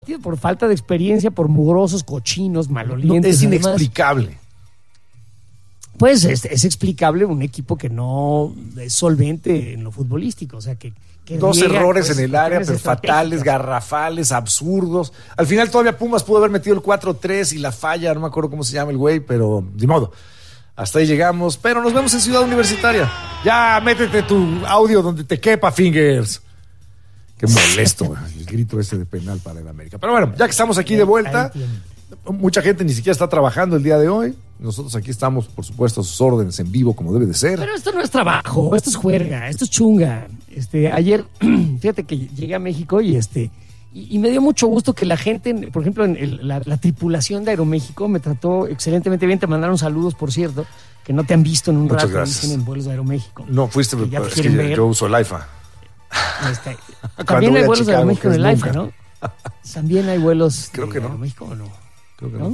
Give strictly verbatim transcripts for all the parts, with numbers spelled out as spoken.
por falta de experiencia, por mugrosos, cochinos, malolientes. No, es además. inexplicable. Pues es, es explicable un equipo que no es solvente en lo futbolístico, o sea, que... que Dos riega, errores pues, en el área, pero fatales, garrafales, absurdos. Al final todavía Pumas pudo haber metido el cuatro tres y la falla, no me acuerdo cómo se llama el güey, pero de modo. Hasta ahí llegamos, pero nos vemos en Ciudad Universitaria. Ya, métete tu audio donde te quepa, Fingers. Qué molesto, el grito ese de penal para el América. Pero bueno, ya que estamos aquí de vuelta, mucha gente ni siquiera está trabajando el día de hoy. Nosotros aquí estamos, por supuesto, a sus órdenes en vivo, como debe de ser. Pero esto no es trabajo, esto es juerga, esto es chunga. Este, ayer, fíjate que llegué a México y este y, y me dio mucho gusto que la gente, por ejemplo, en el, la, la tripulación de Aeroméxico me trató excelentemente bien. Te mandaron saludos, por cierto, que no te han visto en un Muchas rato, gracias. dicen en vuelos de Aeroméxico. No, fuiste, que ya te es que quieren yo, ver. yo uso el AIFA. Este, también hay vuelos de Aeroméxico en el AIFA, ¿no? También hay vuelos Creo de que no. Aeroméxico, ¿o no? Creo que ¿No? no.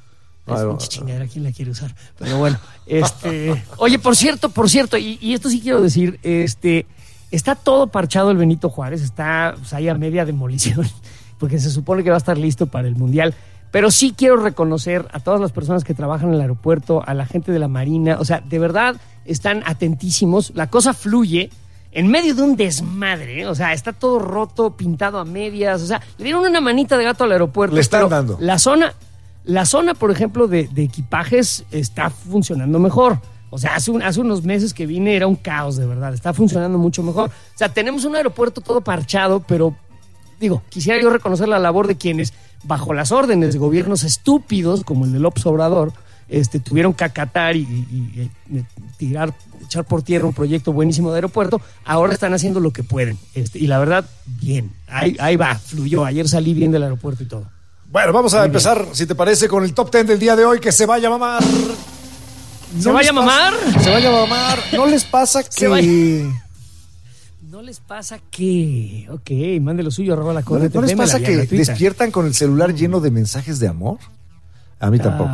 Es Ah, un chingadera, ¿quién la quiere usar? Pero bueno, este... Oye, por cierto, por cierto, y, y esto sí quiero decir, este... Está todo parchado el Benito Juárez, está pues, ahí a media demolición, porque se supone que va a estar listo para el Mundial. Pero sí quiero reconocer a todas las personas que trabajan en el aeropuerto, a la gente de la Marina, o sea, de verdad están atentísimos, la cosa fluye en medio de un desmadre, ¿eh? O sea, está todo roto, pintado a medias, o sea, le dieron una manita de gato al aeropuerto. Le están pero dando. La zona, la zona, por ejemplo, de, de equipajes está funcionando mejor. O sea, hace, un, hace unos meses que vine era un caos, de verdad. Está funcionando mucho mejor. O sea, tenemos un aeropuerto todo parchado, pero, digo, quisiera yo reconocer la labor de quienes, bajo las órdenes de gobiernos estúpidos, como el de López Obrador, este, tuvieron que acatar y, y, y tirar, echar por tierra un proyecto buenísimo de aeropuerto. Ahora están haciendo lo que pueden. Este, y la verdad, bien. Ahí, ahí va, fluyó. Ayer salí bien del aeropuerto y todo. Bueno, vamos a Muy empezar, bien. si te parece, con el top ten del día de hoy, que se vaya a mamar. ¿Se vaya a mamar? Se vaya a mamar. ¿No les pasa Se vaya. que... ¿No les pasa que... Ok, mande lo suyo, arroba la ¿No, corte. ¿No les pasa que despiertan con el celular lleno de mensajes de amor? A mí tampoco.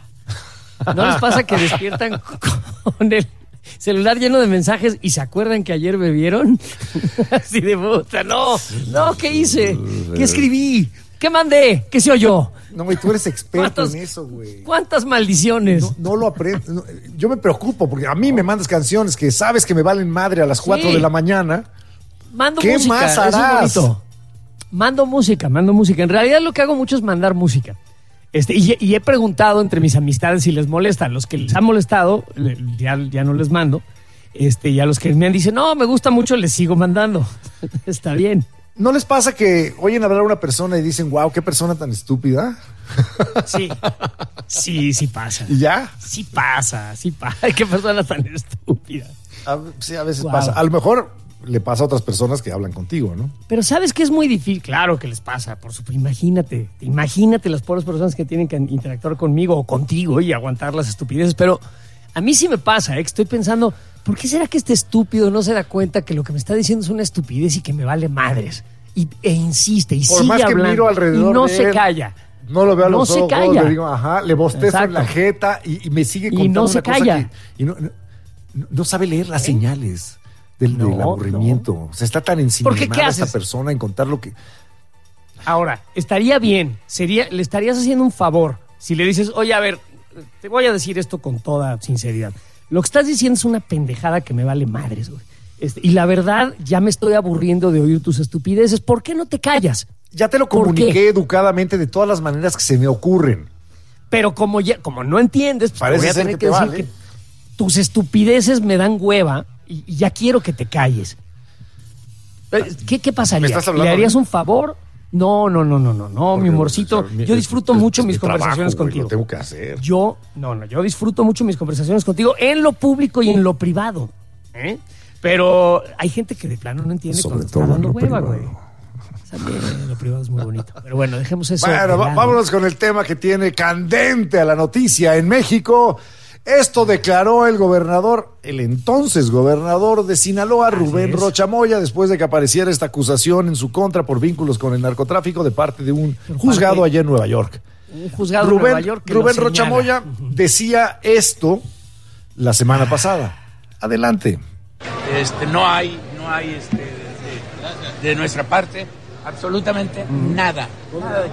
Ah, ¿no les pasa que despiertan con el celular lleno de mensajes y se acuerdan que ayer bebieron? Así de puta, no, no, ¿qué hice? ¿Qué escribí? ¿Qué mandé? ¿Qué se oyó? No, güey, tú eres experto ¿Cuántos- en eso, güey. ¿Cuántas maldiciones? No, no lo aprendo. No, yo me preocupo porque a mí me mandas canciones que sabes que me valen madre a las cuatro Sí. de la mañana. Mando ¿Qué música, más eso es harás? bonito. Mando música, mando música. En realidad lo que hago mucho es mandar música. Este, y, y he preguntado entre mis amistades si les molesta. Los que les ha molestado, le- ya, ya no les mando. Este, y a los que me han dicho, no, me gusta mucho, les sigo mandando. Está bien. ¿No les pasa que oyen hablar a una persona y dicen, wow, qué persona tan estúpida? Sí, sí, sí pasa. ¿Y ya? Sí pasa, sí pasa. Qué persona tan estúpida. A, sí, a veces Wow. pasa. A lo mejor le pasa a otras personas que hablan contigo, ¿no? Pero ¿sabes qué es muy difícil? Claro que les pasa, por supuesto. Imagínate, imagínate las pobres personas que tienen que interactuar conmigo o contigo y aguantar las estupideces. Pero a mí sí me pasa, ¿eh? Que estoy pensando, ¿por qué será que este estúpido no se da cuenta que lo que me está diciendo es una estupidez y que me vale madres? Y, e insiste y Por sigue más que hablando. miro alrededor y no de se él, calla. No lo veo a No los se ojos, calla. le digo, ajá, le bostezo Exacto. en la jeta y, y me sigue Y contando no se una cosa calla. que- y no, no, no sabe leer las ¿Eh? señales del, No, del aburrimiento. no. O sea, está tan Porque, ensimismada ¿qué esta haces? persona en contar lo que... Ahora, estaría bien, sería, le estarías haciendo un favor si le dices, oye, a ver, te voy a decir esto con toda sinceridad. Lo que estás diciendo es una pendejada que me vale madres, güey. Este, y la verdad, ya me estoy aburriendo de oír tus estupideces. ¿Por qué no te callas? Ya te lo ¿Por comuniqué qué? educadamente de todas las maneras que se me ocurren. Pero como ya, como no entiendes, pues te Parece voy a ser tener que que, te decir vale. que tus estupideces me dan hueva y, y ya quiero que te calles. ¿Qué, qué pasaría? ¿Me estás hablando ¿Le a harías mí? un favor? No, no, no, no, no, no, mi Porque, humorcito. o sea, mi- Yo disfruto es- mucho es mis mi trabajo, conversaciones güey, contigo. Lo tengo que hacer. Yo, no, no, yo disfruto mucho mis conversaciones contigo en lo público y en lo privado. ¿eh? Pero hay gente que de plano no entiende Sobre cuando todo está en dando lo hueva, privado. güey. También lo privado es muy bonito. Pero bueno, dejemos eso. Bueno, de va- lado. vámonos con el tema que tiene candente a la noticia en México. Esto declaró el gobernador, el entonces gobernador de Sinaloa, Así Rubén es. Rocha Moya, después de que apareciera esta acusación en su contra por vínculos con el narcotráfico de parte de un Por juzgado parte- allá en Nueva York. Un juzgado Rubén, de Nueva York que lo Rubén Rocha señala. Moya decía esto la semana pasada. Adelante. Este, no hay, no hay este, de, de nuestra parte absolutamente nada. Nada de